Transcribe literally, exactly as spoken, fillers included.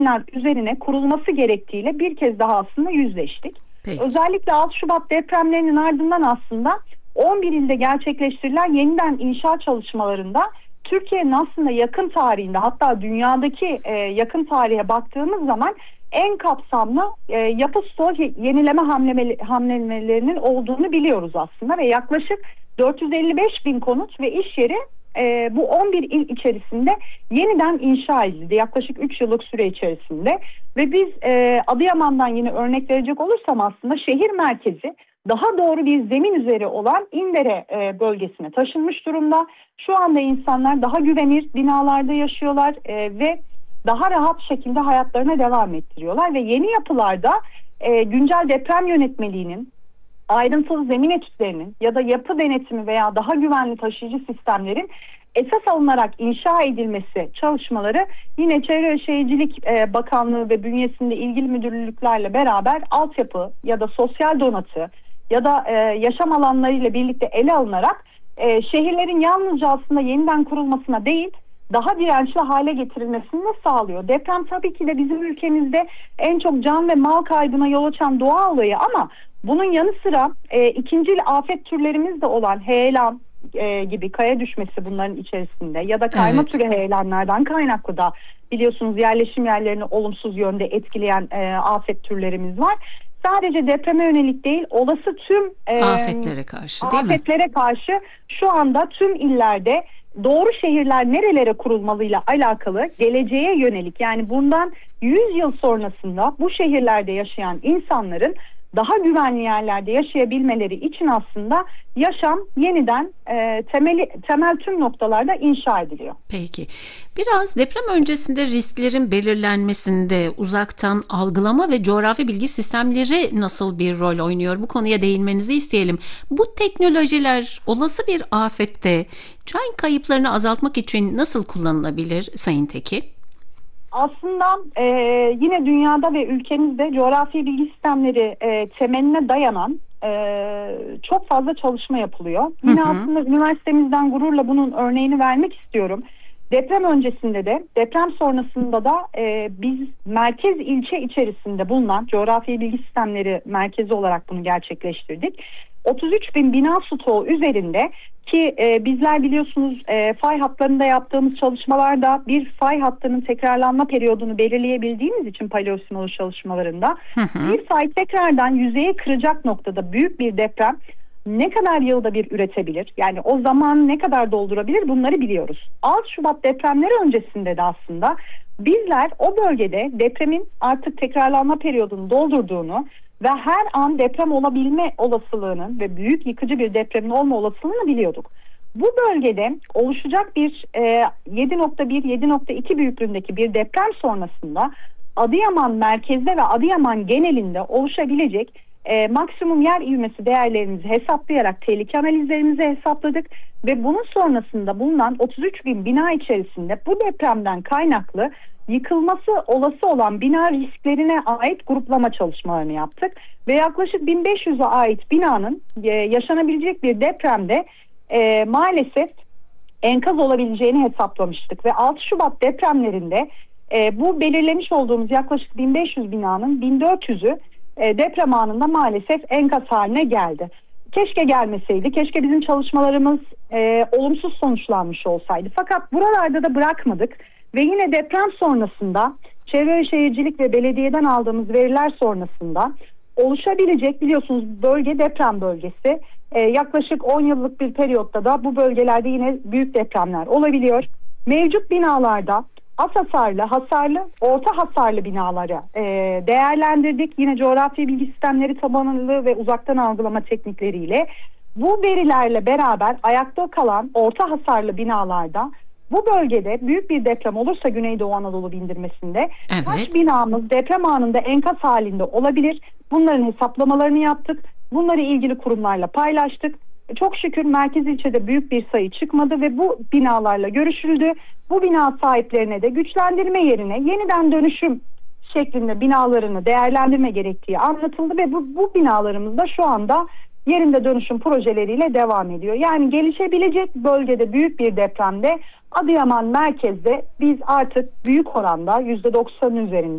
üzerine kurulması gerektiğiyle bir kez daha aslında yüzleştik. Peki. Özellikle altı Şubat depremlerinin ardından aslında on bir ilde gerçekleştirilen yeniden inşa çalışmalarında Türkiye'nin aslında yakın tarihinde, hatta dünyadaki e, yakın tarihe baktığımız zaman en kapsamlı e, yapı stoğu yenileme hamle, hamlelerinin olduğunu biliyoruz aslında ve yaklaşık dört yüz elli beş bin konut ve iş yeri e, bu on bir il içerisinde yeniden inşa edildi yaklaşık üç yıllık süre içerisinde ve biz e, Adıyaman'dan yine örnek verecek olursam aslında şehir merkezi daha doğru bir zemin üzeri olan İndere e, bölgesine taşınmış durumda. Şu anda insanlar daha güvenilir binalarda yaşıyorlar e, ve daha rahat şekilde hayatlarına devam ettiriyorlar ve yeni yapılarda e, güncel deprem yönetmeliğinin, ayrıntılı zemin etütlerinin ya da yapı denetimi veya daha güvenli taşıyıcı sistemlerin esas alınarak inşa edilmesi çalışmaları yine Çevre ve Şehircilik e, Bakanlığı ve bünyesinde ilgili müdürlüklerle beraber altyapı ya da sosyal donatı ya da e, yaşam alanlarıyla birlikte ele alınarak e, şehirlerin yalnızca aslında yeniden kurulmasına değil, daha dirençli hale getirilmesini de sağlıyor. Deprem tabii ki de bizim ülkemizde en çok can ve mal kaybına yol açan doğa olayı ama bunun yanı sıra e, ikincil afet türlerimiz de olan heyelan e, gibi kaya düşmesi bunların içerisinde ya da kayma Evet. türü heyelanlardan kaynaklı da biliyorsunuz yerleşim yerlerini olumsuz yönde etkileyen e, afet türlerimiz var. Sadece depreme yönelik değil, olası tüm e, Afetlere karşı değil mi? afetlere karşı şu anda tüm illerde doğru şehirler nerelere kurulmalıyla alakalı geleceğe yönelik, yani bundan yüz yıl sonrasında bu şehirlerde yaşayan insanların daha güvenli yerlerde yaşayabilmeleri için aslında yaşam yeniden e, temeli, temel tüm noktalarda inşa ediliyor. Peki. Biraz deprem öncesinde risklerin belirlenmesinde uzaktan algılama ve coğrafi bilgi sistemleri nasıl bir rol oynuyor? Bu konuya değinmenizi isteyelim. Bu teknolojiler olası bir afette can kayıplarını azaltmak için nasıl kullanılabilir Sayın Teki? Aslında e, yine dünyada ve ülkemizde coğrafi bilgi sistemleri e, temeline dayanan e, çok fazla çalışma yapılıyor. Yine hı hı. aslında üniversitemizden gururla bunun örneğini vermek istiyorum. Deprem öncesinde de deprem sonrasında da e, biz merkez ilçe içerisinde bulunan coğrafi bilgi sistemleri merkezi olarak bunu gerçekleştirdik. otuz üç bin bina stoğu üzerinde ki e, bizler biliyorsunuz e, fay hatlarında yaptığımız çalışmalarda bir fay hattının tekrarlanma periyodunu belirleyebildiğimiz için paleosimoloji çalışmalarında Hı hı. bir fay tekrardan yüzeyi kıracak noktada büyük bir deprem ne kadar yılda bir üretebilir? Yani o zaman ne kadar doldurabilir? Bunları biliyoruz. altı Şubat depremleri öncesinde de aslında bizler o bölgede depremin artık tekrarlanma periyodunu doldurduğunu ve her an deprem olabilme olasılığının ve büyük yıkıcı bir depremin olma olasılığını biliyorduk. Bu bölgede oluşacak bir e, yedi nokta bir yedi nokta iki büyüklüğündeki bir deprem sonrasında Adıyaman merkezde ve Adıyaman genelinde oluşabilecek e, maksimum yer ivmesi değerlerimizi hesaplayarak tehlike analizlerimizi hesapladık ve bunun sonrasında bulunan otuz üç bin bina içerisinde bu depremden kaynaklı yıkılması olası olan bina risklerine ait gruplama çalışmalarını yaptık ve yaklaşık bin beş yüze ait binanın e, yaşanabilecek bir depremde e, maalesef enkaz olabileceğini hesaplamıştık ve altı Şubat depremlerinde e, bu belirlemiş olduğumuz yaklaşık bin beş yüz binanın bin dört yüzü e, deprem anında maalesef enkaz haline geldi. Keşke gelmeseydi, keşke bizim çalışmalarımız e, olumsuz sonuçlanmış olsaydı. Fakat buralarda da bırakmadık ve yine deprem sonrasında Çevre ve Şehircilik ve belediyeden aldığımız veriler sonrasında oluşabilecek, biliyorsunuz bölge deprem bölgesi, e, yaklaşık on yıllık bir periyotta da bu bölgelerde yine büyük depremler olabiliyor. Mevcut binalarda az hasarlı, hasarlı, orta hasarlı binaları e, değerlendirdik. Yine coğrafi bilgi sistemleri tabanlı ve uzaktan algılama teknikleriyle bu verilerle beraber ayakta kalan orta hasarlı binalarda bu bölgede büyük bir deprem olursa Güneydoğu Anadolu bindirmesinde Evet. kaç binamız deprem anında enkaz halinde olabilir? Bunların hesaplamalarını yaptık. Bunları ilgili kurumlarla paylaştık. Çok şükür merkez ilçede büyük bir sayı çıkmadı ve bu binalarla görüşüldü. Bu bina sahiplerine de güçlendirme yerine yeniden dönüşüm şeklinde binalarını değerlendirme gerektiği anlatıldı ve bu, bu binalarımız da şu anda yerinde dönüşüm projeleriyle devam ediyor. Yani gelişebilecek bölgede büyük bir depremde Adıyaman merkezde biz artık büyük oranda yüzde doksanın üzerinde